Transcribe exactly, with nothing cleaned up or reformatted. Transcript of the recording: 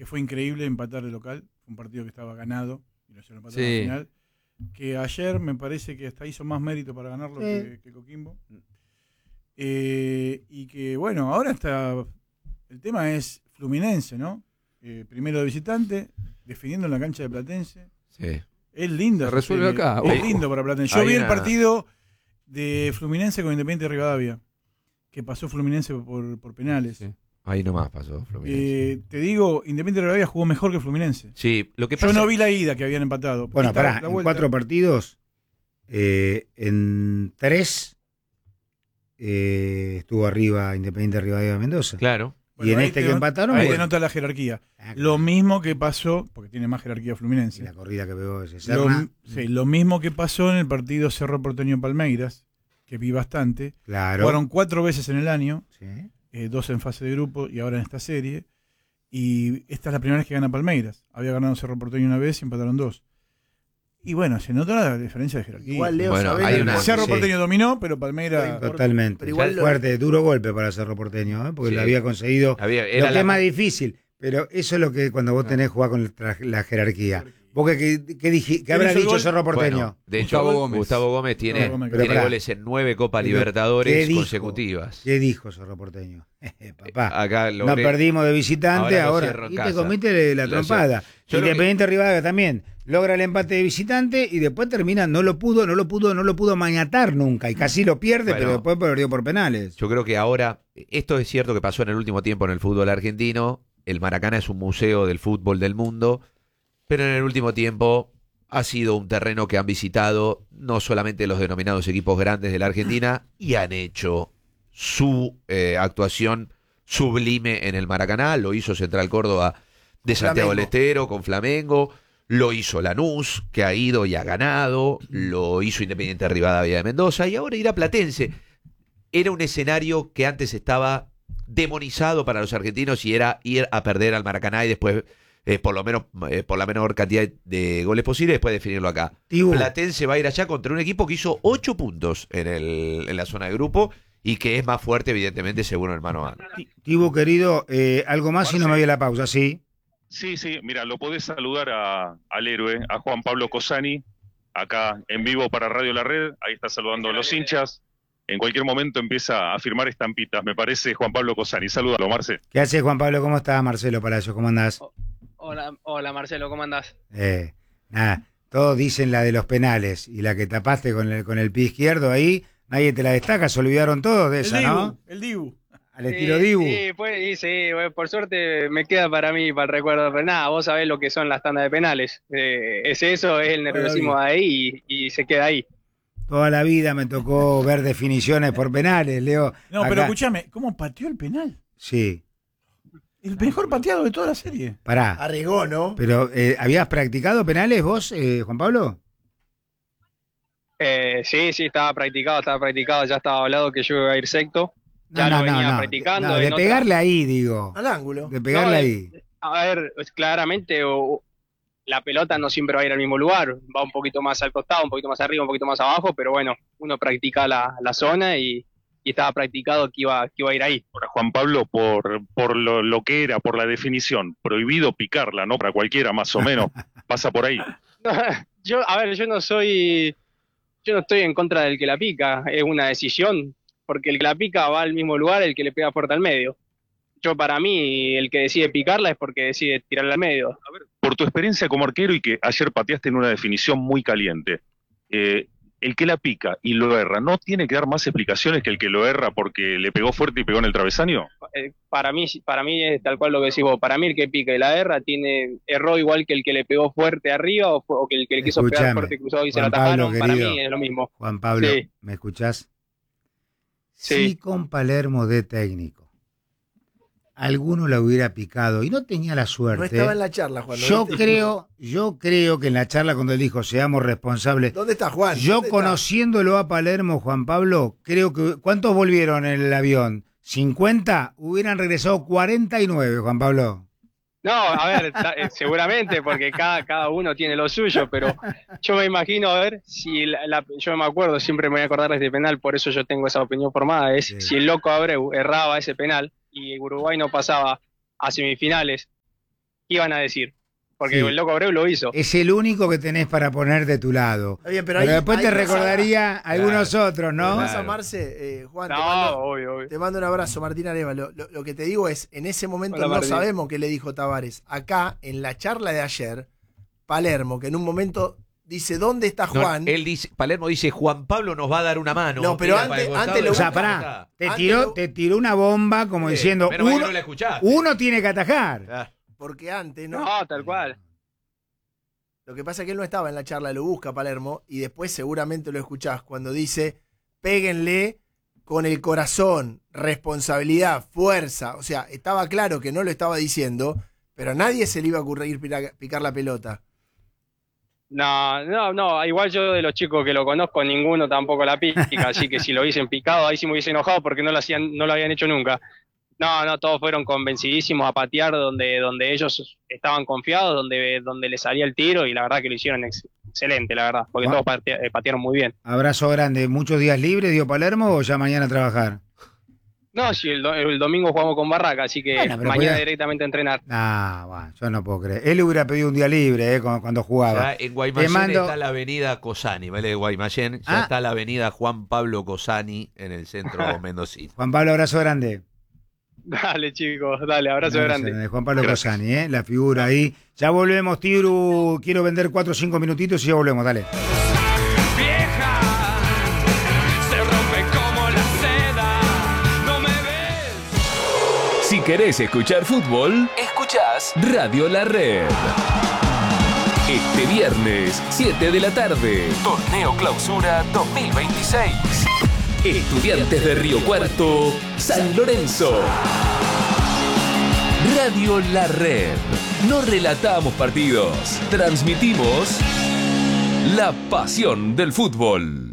que fue increíble empatar de local, un partido que estaba ganado y lo hicieron empatar Sí. al final, que ayer me parece que hasta hizo más mérito para ganarlo Sí. que, que Coquimbo. Eh, y que bueno, ahora está, el tema es Fluminense, ¿no? Eh, primero de visitante, definiendo en la cancha de Platense. Sí. Es lindo. Se esa resuelve serie, acá. Es Ojo. lindo para Platense. Yo Hay vi el una- partido de Fluminense con Independiente de Rivadavia, que pasó Fluminense por, por penales. Sí. Ahí nomás pasó Fluminense. Eh, te digo, Independiente de Rivadavia jugó mejor que Fluminense. Sí, lo que Yo pasa... no vi la ida que habían empatado. Bueno, Esta, pará, la en vuelta. cuatro partidos, eh, en tres eh, estuvo arriba Independiente de Rivadavia de Mendoza. Claro. Y en ahí este te que not- empataron, Ahí bueno. denota la jerarquía. Ah, Lo mismo que pasó, porque tiene más jerarquía y Fluminense. la corrida que pegó ese Lo, Serna. sí, lo mismo que pasó en el partido Cerro Porteño Palmeiras, que vi bastante. Claro. Jugaron cuatro veces en el año, Sí. eh, dos en fase de grupo y ahora en esta serie. Y esta es la primera vez que gana Palmeiras. Había ganado Cerro Porteño una vez y empataron dos. Y bueno, se notó la diferencia de jerarquía. Igual Leo Bueno, Saavedra- hay una- Cerro Sí. Porteño dominó, pero Palmeiras... Totalmente. Pero igual lo- Fuerte, duro golpe para Cerro Porteño, ¿eh? porque Sí. lo había conseguido. Había, Lo era que la- es más difícil, pero eso es lo que cuando vos tenés que jugar con la, la jerarquía. ¿Vos qué, qué, qué dije- qué ¿Quién habrá hizo el dicho gol? Cerro Porteño? Bueno, de hecho, Gustavo Gustavo Gómez. Gómez, tiene, Gustavo Gómez, Pero tiene pará. goles en nueve Copa Pero, Libertadores ¿qué dijo? consecutivas. ¿Qué dijo Cerro Porteño? Papá. Acá No logré- perdimos de visitante, Ahora lo ahora. cierro en Y te casa. comiste la Lo trompada. cierro. Yo lo Independiente Rivadavia también. Logra el empate de visitante y después termina, no lo pudo, no lo pudo, no lo pudo maniatar nunca. Y casi lo pierde, Bueno. pero después perdió por penales. Yo creo que ahora, esto es cierto que pasó en el último tiempo en el fútbol argentino. El Maracaná es un museo del fútbol del mundo, pero en el último tiempo ha sido un terreno que han visitado no solamente los denominados equipos grandes de la Argentina y han hecho su eh, actuación sublime en el Maracaná. Lo hizo Central Córdoba de Santiago del Flamengo. Estero con Flamengo. Lo hizo Lanús, que ha ido y ha ganado. Lo hizo Independiente Rivadavia de Mendoza. Y ahora irá Platense. Era un escenario que antes estaba demonizado para los argentinos y era ir a perder al Maracaná y después, eh, por lo menos, eh, por la menor cantidad de goles posible, después definirlo acá. Tibu, Platense va a ir allá contra un equipo que hizo ocho puntos en, el, en la zona de grupo y que es más fuerte, evidentemente, según el mano a mano. Tibu, querido, eh, algo más y no me voy a la pausa, ¿sí? Sí, sí, mira, lo podés saludar a- al héroe, a Juan Pablo Cosani, acá en vivo para Radio La Red, ahí está saludando a los hinchas. En cualquier momento empieza a firmar estampitas, me parece Juan Pablo Cosani. Salúdalo, Marce. ¿Qué haces, Juan Pablo? ¿Cómo estás, Marcelo Palacio? ¿Cómo andás? Hola, hola Marcelo, ¿cómo andás? Eh, nada, todos dicen la de los penales y la que tapaste con el, con el pie izquierdo ahí, nadie te la destaca, se olvidaron todos de El esa, Dibu, ¿no? el Dibu. Al estilo Sí, Dibu. Sí, pues, y sí, bueno, por suerte me queda para mí, para el recuerdo, pero nada, vos sabés lo que son las tandas de penales. Eh, es eso, es el nerviosismo de ahí y, y se queda ahí. Toda la vida me tocó ver definiciones por penales, Leo. No, Acá- pero escúchame, ¿cómo pateó el penal? Sí, El mejor pateado de toda la serie. pará. Arriesgó, ¿no? Pero, eh, ¿habías practicado penales vos, eh, Juan Pablo? Eh, sí, sí, estaba practicado, estaba practicado, ya estaba hablado que yo iba a ir secto. Ya lo venía practicando. No, de en otra- pegarle ahí, digo. Al ángulo. De pegarle No, ahí. A ver, pues, claramente o- la pelota no siempre va a ir al mismo lugar, va un poquito más al costado, un poquito más arriba, un poquito más abajo, pero bueno, uno practica la, la zona y, y estaba practicado que iba, que iba a ir ahí. Ahora, Juan Pablo, por, por lo, lo que era, por la definición, prohibido picarla, ¿no? Para cualquiera, más o menos, pasa por ahí. Yo, a ver, yo no soy, yo no estoy en contra del que la pica, es una decisión, porque el que la pica va al mismo lugar, el que le pega fuerte al medio. Yo, para mí, el que decide picarla es porque decide tirarla al medio. Por tu experiencia como arquero y que ayer pateaste en una definición muy caliente, eh, el que la pica y lo erra, ¿no tiene que dar más explicaciones que el que lo erra porque le pegó fuerte y pegó en el travesaño? Eh, para mí, para mí es tal cual lo que decís vos. Para mí el que pica y la erra tiene erró igual que el que le pegó fuerte arriba o, o que el que le quiso Escuchame, pegar fuerte cruzado y se la Juan Pablo, atajaron. Para querido. mí es lo mismo. Juan Pablo, Sí. ¿me escuchás? Sí. Si con Palermo de técnico alguno la hubiera picado y no tenía la No suerte. estaba en la charla, Juan. ¿no Yo viste? creo, yo creo que en la charla cuando él dijo seamos responsables, ¿Dónde está Juan? yo ¿Dónde está? conociéndolo a Palermo, Juan Pablo, creo que ¿cuántos volvieron en el avión? ¿cincuenta? Hubieran regresado cuarenta y nueve, Juan Pablo. No, a ver, ta- eh, seguramente, porque cada, cada uno tiene lo suyo, pero yo me imagino, a ver, si la, la- yo me acuerdo, siempre me voy a acordar de este penal, por eso yo tengo esa opinión formada, es Sí. si el loco Abreu erraba ese penal y Uruguay no pasaba a semifinales ¿qué iban a decir? Porque Sí. el loco Abreu lo hizo. Es el único que tenés para poner de tu lado. Está bien, pero Pero ahí- después ahí te pasa- recordaría algunos otros, ¿no? Además, Claro. amarse, eh, Juan, te No, mando, obvio, obvio. te mando un abrazo, Martín Arevalo. Lo, lo que te digo es, en ese momento Hola, no Martín. sabemos qué le dijo Tavares. Acá, en la charla de ayer, Palermo, que en un momento dice, ¿dónde está No, Juan? él dice, Palermo dice, Juan Pablo nos va a dar una mano. No, pero Tira para el antes- costado antes y lo O sea, busca, pará, está. te Antes tiró, lo- te tiró una bomba como Sí, diciendo, menos mal que uno, no la escuchaste. uno tiene que atajar. Ah, Porque antes, ¿no? No, tal cual. Lo que pasa es que él no estaba en la charla, lo busca Palermo, y después seguramente lo escuchás cuando dice, péguenle con el corazón, responsabilidad, fuerza. O sea, estaba claro que no lo estaba diciendo, pero a nadie se le iba a ocurrir picar, picar la pelota. No, no, no, igual yo de los chicos que lo conozco, ninguno tampoco la pica, así que si lo hubiesen picado, ahí sí me hubiese enojado porque no lo hacían, no lo habían hecho nunca. No, no, todos fueron convencidísimos a patear donde, donde ellos estaban confiados, donde, donde les salía el tiro, y la verdad que lo hicieron ex- excelente, la verdad, porque Wow. todos patea- eh, patearon muy bien. Abrazo grande. ¿Muchos días libres, dio Palermo, o ya mañana a trabajar? No, sí, el, do- el domingo jugamos con Barraca, así que Bueno, pero mañana podía- directamente a entrenar. Ah, bueno, yo no puedo creer. Él le hubiera pedido un día libre eh, cuando, cuando jugaba. ya en Guaymallén Te mando- está la avenida Cosani, ¿vale? De Guaymallén, ya Ah. está la avenida Juan Pablo Cosani en el centro mendocino. Juan Pablo, abrazo grande. Dale, chicos, dale, abrazo grande. Juan Pablo Gracias. Cosani, ¿eh? La figura ahí. Ya volvemos, Tiru. Quiero vender cuatro o cinco minutitos y ya volvemos, dale. Vieja, se rompe como la seda. No me ves. Si querés escuchar fútbol, escuchás Radio La Red. Este viernes, siete de la tarde, Torneo Clausura dos mil veintiséis. Estudiantes de Río Cuarto, San Lorenzo. Radio La Red. No relatamos partidos, transmitimos la pasión del fútbol.